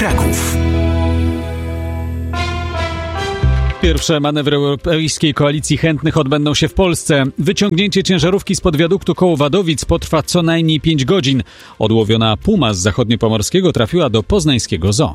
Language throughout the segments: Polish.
Kraków. Pierwsze manewry Europejskiej Koalicji Chętnych odbędą się w Polsce. Wyciągnięcie ciężarówki spod wiaduktu koło Wadowic potrwa co najmniej 5 godzin. Odłowiona puma z zachodniopomorskiego trafiła do poznańskiego zoo.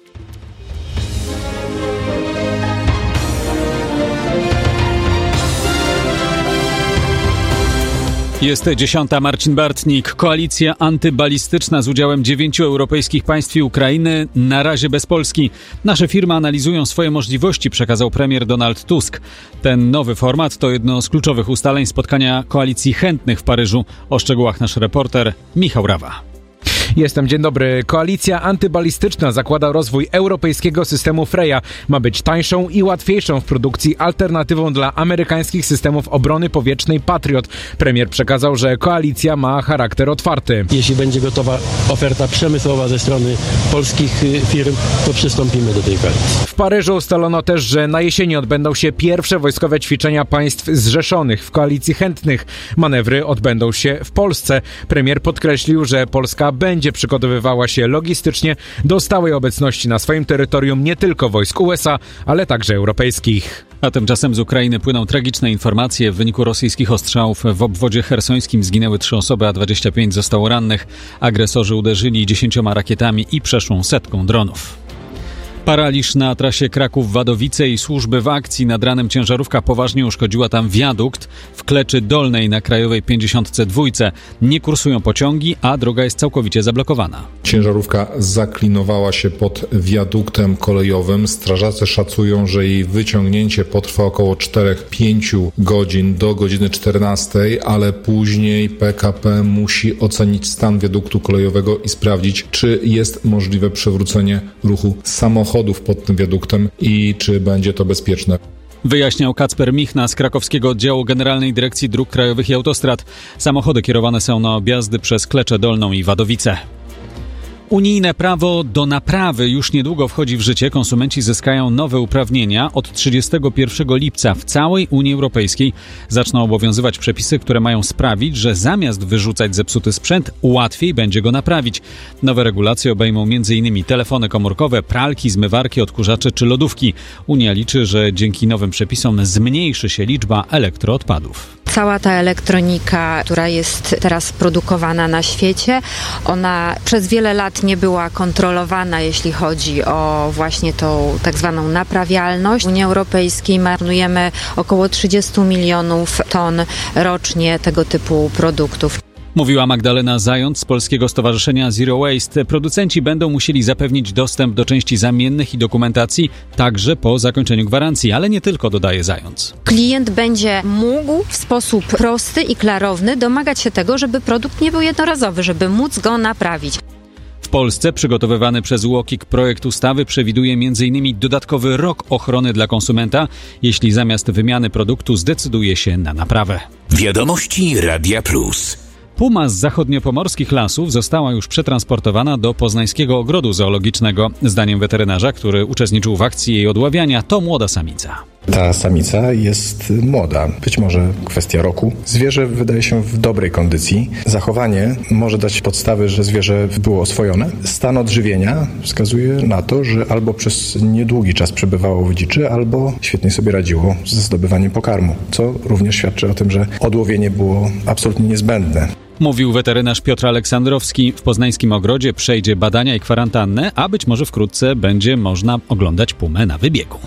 Jest 10. Marcin Bartnik. Koalicja antybalistyczna z udziałem 9 europejskich państw i Ukrainy na razie bez Polski. Nasze firmy analizują swoje możliwości, przekazał premier Donald Tusk. Ten nowy format to jedno z kluczowych ustaleń spotkania Koalicji Chętnych w Paryżu. O szczegółach nasz reporter Michał Rawa. Dzień dobry. Koalicja antybalistyczna zakłada rozwój europejskiego systemu Freya. Ma być tańszą i łatwiejszą w produkcji alternatywą dla amerykańskich systemów obrony powietrznej Patriot. Premier przekazał, że koalicja ma charakter otwarty. Jeśli będzie gotowa oferta przemysłowa ze strony polskich firm, to przystąpimy do tej koalicji. W Paryżu ustalono też, że na jesieni odbędą się pierwsze wojskowe ćwiczenia państw zrzeszonych w Koalicji Chętnych. Manewry odbędą się w Polsce. Premier podkreślił, że Polska będzie przygotowywała się logistycznie do stałej obecności na swoim terytorium nie tylko wojsk USA, ale także europejskich. A tymczasem z Ukrainy płyną tragiczne informacje. W wyniku rosyjskich ostrzałów w obwodzie chersońskim zginęły 3 osoby, a 25 zostało rannych. Agresorzy uderzyli 10 rakietami i przeszłą 100 dronów. Paraliż na trasie Kraków-Wadowice i służby w akcji. Nad ranem ciężarówka poważnie uszkodziła tam wiadukt w Kleczy Dolnej na krajowej 52. Nie kursują pociągi, a droga jest całkowicie zablokowana. Ciężarówka zaklinowała się pod wiaduktem kolejowym. Strażacy szacują, że jej wyciągnięcie potrwa około 4-5 godzin do godziny 14, ale później PKP musi ocenić stan wiaduktu kolejowego i sprawdzić, czy jest możliwe przywrócenie ruchu samochodów pod tym wiaduktem i czy będzie to bezpieczne. Wyjaśniał Kacper Michna z krakowskiego oddziału Generalnej Dyrekcji Dróg Krajowych i Autostrad. Samochody kierowane są na objazdy przez Klecze Dolną i Wadowice. Unijne prawo do naprawy już niedługo wchodzi w życie. Konsumenci zyskają nowe uprawnienia. Od 31 lipca w całej Unii Europejskiej zaczną obowiązywać przepisy, które mają sprawić, że zamiast wyrzucać zepsuty sprzęt, łatwiej będzie go naprawić. Nowe regulacje obejmą m.in. telefony komórkowe, pralki, zmywarki, odkurzacze czy lodówki. Unia liczy, że dzięki nowym przepisom zmniejszy się liczba elektroodpadów. Cała ta elektronika, która jest teraz produkowana na świecie, ona przez wiele lat nie była kontrolowana, jeśli chodzi o właśnie tą tak zwaną naprawialność. W Unii Europejskiej marnujemy około 30 milionów ton rocznie tego typu produktów. Mówiła Magdalena Zając z Polskiego Stowarzyszenia Zero Waste. Producenci będą musieli zapewnić dostęp do części zamiennych i dokumentacji także po zakończeniu gwarancji, ale nie tylko, dodaje Zając. Klient będzie mógł w sposób prosty i klarowny domagać się tego, żeby produkt nie był jednorazowy, żeby móc go naprawić. W Polsce przygotowywany przez UOKiK projekt ustawy przewiduje m.in. dodatkowy rok ochrony dla konsumenta, jeśli zamiast wymiany produktu zdecyduje się na naprawę. Wiadomości Radia Plus. Puma z zachodniopomorskich lasów została już przetransportowana do poznańskiego ogrodu zoologicznego. Zdaniem weterynarza, który uczestniczył w akcji jej odławiania, to młoda samica. Ta samica jest młoda, być może kwestia roku. Zwierzę wydaje się w dobrej kondycji. Zachowanie może dać podstawy, że zwierzę było oswojone. Stan odżywienia wskazuje na to, że albo przez niedługi czas przebywało w dziczy, albo świetnie sobie radziło ze zdobywaniem pokarmu, co również świadczy o tym, że odłowienie było absolutnie niezbędne. Mówił weterynarz Piotr Aleksandrowski. W poznańskim ogrodzie przejdzie badania i kwarantannę, a być może wkrótce będzie można oglądać pumę na wybiegu.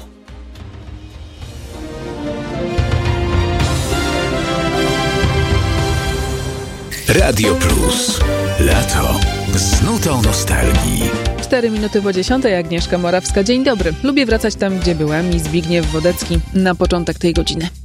Radio Plus. Lato z nutą nostalgii. 4 minuty po 10. Agnieszka Morawska. Dzień dobry. Lubię wracać tam, gdzie byłem i Zbigniew Wodecki na początek tej godziny.